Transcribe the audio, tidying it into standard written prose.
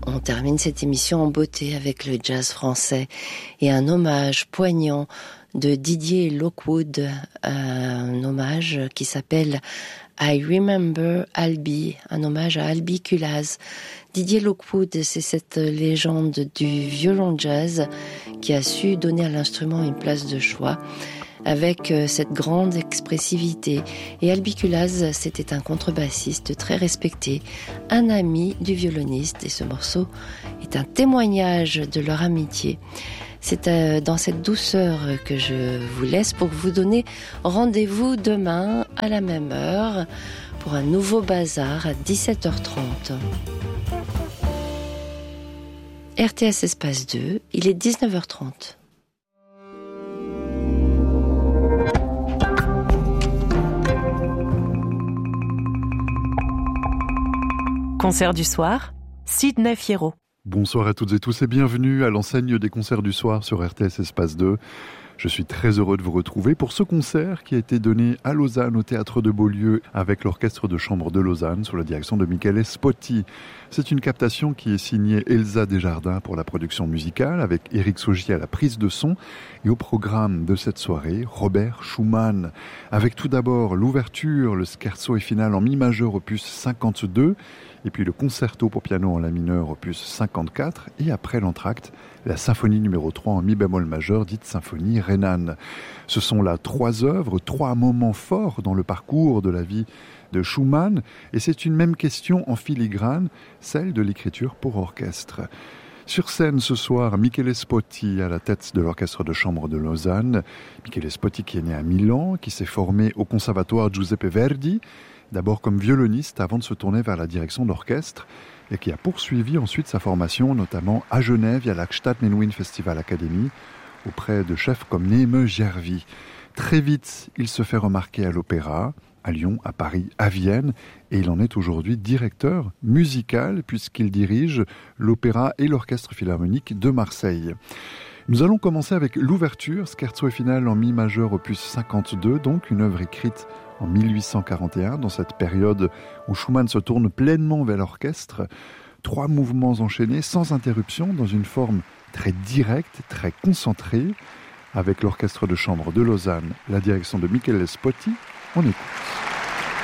On termine cette émission en beauté avec le jazz français et un hommage poignant de Didier Lockwood, un hommage qui s'appelle I Remember Albi, un hommage à Albi Kulaz. Didier Lockwood, c'est cette légende du violon jazz qui a su donner à l'instrument une place de choix avec cette grande expressivité. Et Albi Kulaz, c'était un contrebassiste très respecté, un ami du violoniste, et ce morceau est un témoignage de leur amitié. C'est dans cette douceur que je vous laisse pour vous donner rendez-vous demain à la même heure pour un nouveau bazar à 17h30. RTS Espace 2, il est 19h30. Concert du soir, Sidney Fierro. Bonsoir à toutes et tous et bienvenue à l'enseigne des concerts du soir sur RTS Espace 2. Je suis très heureux de vous retrouver pour ce concert qui a été donné à Lausanne au Théâtre de Beaulieu avec l'Orchestre de Chambre de Lausanne sous la direction de Michele Spotti. C'est une captation qui est signée Elsa Desjardins pour la production musicale avec Éric Saugy à la prise de son et au programme de cette soirée, Robert Schumann. Avec tout d'abord l'ouverture, le scherzo et finale en mi majeur opus 52 et puis le concerto pour piano en la mineur opus 54 et après l'entracte, la symphonie numéro 3 en mi bémol majeur dite symphonie rhénane. Ce sont là 3 œuvres, 3 moments forts dans le parcours de la vie de Schumann et c'est une même question en filigrane, celle de l'écriture pour orchestre. Sur scène ce soir, Michele Spotti à la tête de l'Orchestre de Chambre de Lausanne. Michele Spotti qui est né à Milan, qui s'est formé au Conservatoire Giuseppe Verdi, d'abord comme violoniste avant de se tourner vers la direction d'orchestre et qui a poursuivi ensuite sa formation notamment à Genève via la Stadtmenuhin Festival Academy auprès de chefs comme Néhémie Järvi. Très vite, il se fait remarquer à l'opéra, à Lyon, à Paris, à Vienne et il en est aujourd'hui directeur musical puisqu'il dirige l'opéra et l'orchestre philharmonique de Marseille. Nous allons commencer avec l'ouverture, scherzo et finale en mi majeur opus 52, donc une œuvre écrite en 1841, dans cette période où Schumann se tourne pleinement vers l'orchestre. 3 mouvements enchaînés sans interruption, dans une forme très directe, très concentrée, avec l'Orchestre de Chambre de Lausanne, la direction de Michele Spotti. On écoute.